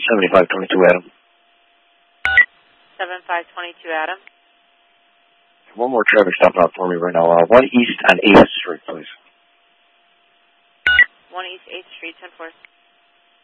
7522 Adam. 7522 Adam. One more traffic stop out for me right now. 1 East on 8th Street, please. 1 East 8th Street, 10-4.